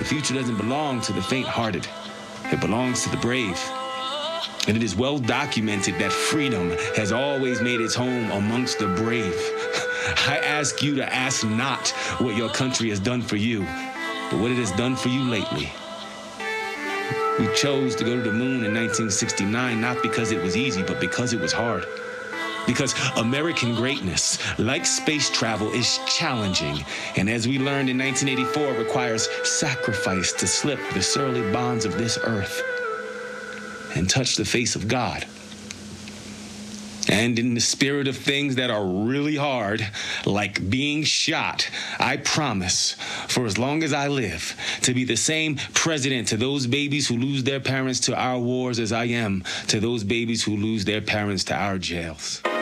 future doesn't belong to the faint-hearted. It belongs to the brave. And it is well documented that freedom has always made its home amongst the brave. I ask you to ask not what your country has done for you, but what it has done for you lately. We chose to go to the moon in 1969, not because it was easy, but because it was hard. Because American greatness, like space travel, is challenging. And as we learned in 1984, requires sacrifice to slip the surly bonds of this earth and touch the face of God. And in the spirit of things that are really hard, like being shot, I promise, for as long as I live, to be the same president to those babies who lose their parents to our wars as I am to those babies who lose their parents to our jails.